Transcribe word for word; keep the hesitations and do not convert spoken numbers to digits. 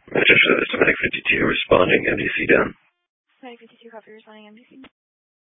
Manchester Systematic fifty-two responding, M D C down. Systematic fifty-two, copy, responding, M D C.